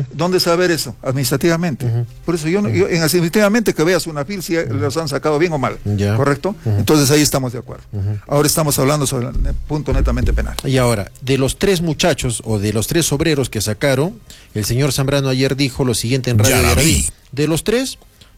¿Dónde se va a ver eso? Administrativamente. Por eso yo en administrativamente que veas una FIL si los han sacado bien o mal, ¿correcto? Entonces ahí estamos de acuerdo. Ahora estamos hablando sobre el punto netamente penal. Y ahora, de los 3 muchachos o de los 3 obreros que sacaron, el señor Zambrano ayer dijo lo siguiente en Radio Yaraví. De los 3,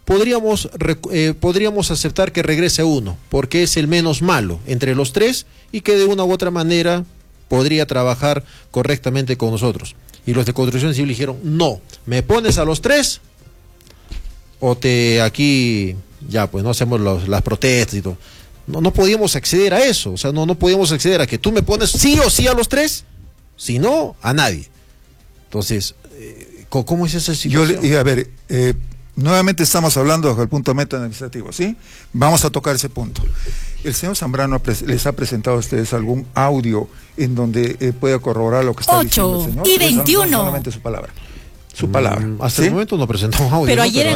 podríamos aceptar que regrese uno, porque es el menos malo entre los 3 y que de una u otra manera podría trabajar correctamente con nosotros. Y los de Construcción Civil dijeron, no, me pones a los 3 o aquí ya pues no hacemos las protestas y todo. No podíamos acceder a eso, o sea, no podíamos acceder a que tú me pones sí o sí a los 3, si no, a nadie. Entonces, ¿cómo es esa situación? Nuevamente estamos hablando desde el punto meta administrativo, ¿sí? Vamos a tocar ese punto. ¿El señor Zambrano les ha presentado a ustedes algún audio en donde pueda corroborar lo que está diciendo el señor? 8 y 21. No, solamente su palabra. Su palabra. Hasta el momento no presentó un audio. Pero ayer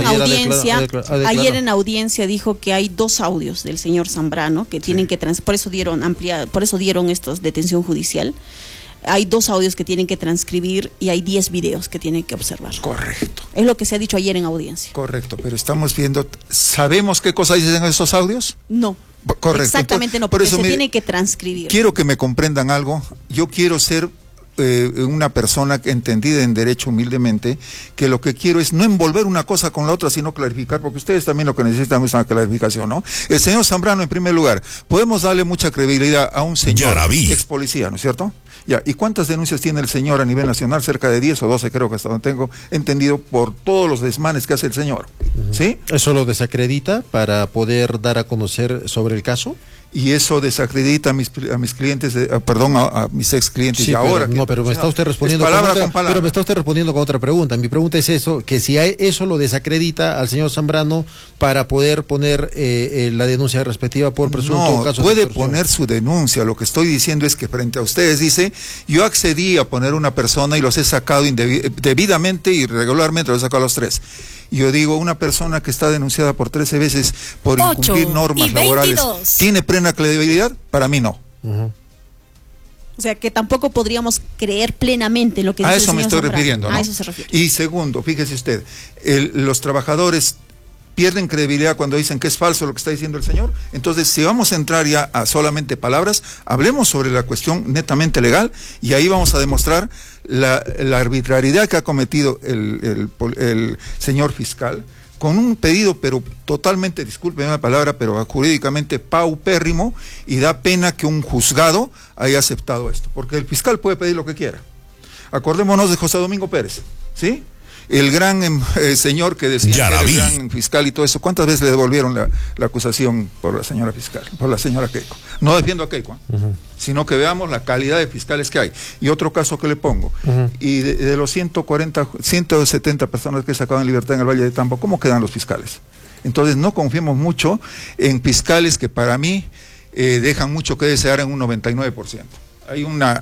en audiencia dijo que hay 2 audios del señor Zambrano que tienen que por eso dieron estos detención judicial. Hay 2 audios que tienen que transcribir y hay 10 videos que tienen que observar. Correcto. Es lo que se ha dicho ayer en audiencia. Correcto, pero estamos viendo, ¿sabemos qué cosas dicen esos audios? No. Correcto. Exactamente. Entonces, no, porque se tiene que transcribir. Quiero que me comprendan algo. Yo quiero ser una persona entendida en derecho humildemente, que lo que quiero es no envolver una cosa con la otra, sino clarificar, porque ustedes también lo que necesitan es una clarificación, ¿no? El señor Zambrano, en primer lugar, podemos darle mucha credibilidad a un señor ex policía, ¿no es cierto? Ya, ¿y cuántas denuncias tiene el señor a nivel nacional? Cerca de 10 o 12, creo que hasta donde tengo entendido, por todos los desmanes que hace el señor, ¿sí? ¿Eso lo desacredita para poder dar a conocer sobre el caso? Y eso desacredita a mis clientes, a mis ex clientes. Sí, y ahora pero me está usted respondiendo pero me está usted respondiendo con otra pregunta. Mi pregunta es eso, que si eso lo desacredita al señor Zambrano para poder poner la denuncia respectiva por presunto caso. No, puede poner su denuncia. Lo que estoy diciendo es que frente a ustedes dice, yo accedí a poner una persona y los he sacado debidamente y regularmente los he sacado a los 3. Yo digo, una persona que está denunciada por 13 veces por incumplir normas laborales, ¿tiene plena credibilidad? Para mí no. O sea, que tampoco podríamos creer plenamente lo que dice el señor Zambrano. A eso me estoy refiriendo, ¿no? A eso se refiere. Y segundo, fíjese usted, los trabajadores pierden credibilidad cuando dicen que es falso lo que está diciendo el señor. Entonces, si vamos a entrar ya a solamente palabras, hablemos sobre la cuestión netamente legal y ahí vamos a demostrar la arbitrariedad que ha cometido el señor fiscal con un pedido, pero totalmente, discúlpeme la palabra, pero jurídicamente paupérrimo, y da pena que un juzgado haya aceptado esto, porque el fiscal puede pedir lo que quiera. Acordémonos de José Domingo Pérez, ¿sí? El gran señor que decía que era el gran fiscal y todo eso. ¿Cuántas veces le devolvieron la acusación por la señora fiscal, por la señora Keiko? No defiendo a Keiko, sino que veamos la calidad de fiscales que hay. Y otro caso que le pongo, y de los 170 personas que sacaban libertad en el Valle de Tambo, ¿cómo quedan los fiscales? Entonces no confiemos mucho en fiscales que para mí dejan mucho que desear en un 99%. Hay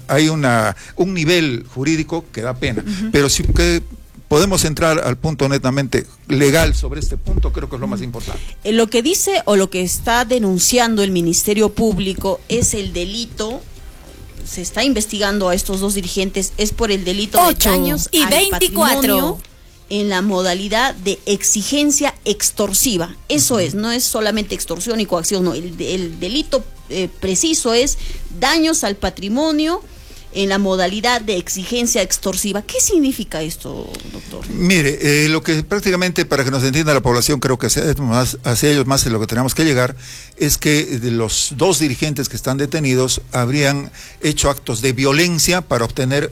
un nivel jurídico que da pena, pero sí que podemos entrar al punto netamente legal sobre este punto, creo que es lo más importante. Lo que dice o lo que está denunciando el Ministerio Público es el delito, se está investigando a estos 2 dirigentes, es por el delito de daños y al 24 patrimonio en la modalidad de exigencia extorsiva. Eso no es solamente extorsión y coacción, no, el delito preciso es daños al patrimonio en la modalidad de exigencia extorsiva. ¿Qué significa esto, doctor? Mire, lo que prácticamente, para que nos entienda la población, creo que hacia ellos más de lo que tenemos que llegar, es que de los 2 dirigentes que están detenidos habrían hecho actos de violencia para obtener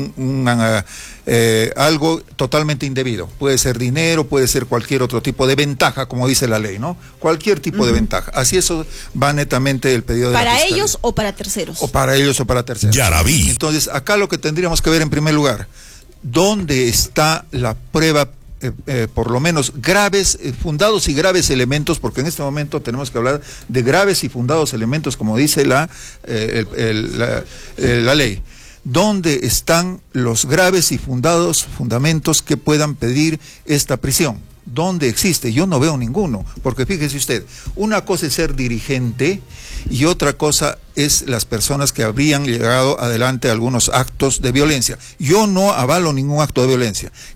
algo totalmente indebido. Puede ser dinero, puede ser cualquier otro tipo de ventaja, como dice la ley, ¿no? Cualquier tipo de ventaja. Así eso va netamente el pedido de la ¿Para fiscalía. ellos o para terceros? O para ellos o para terceros. Yaraví. Entonces, acá lo que tendríamos que ver en primer lugar, ¿dónde está la prueba? Por lo menos graves, fundados y graves elementos, porque en este momento tenemos que hablar de graves y fundados elementos, como dice la ley. ¿Dónde están los graves y fundamentos que puedan pedir esta prisión? ¿Dónde existe? Yo no veo ninguno, porque fíjese usted, una cosa es ser dirigente y otra cosa es las personas que habrían llegado adelante a algunos actos de violencia. Yo no avalo ningún acto de violencia.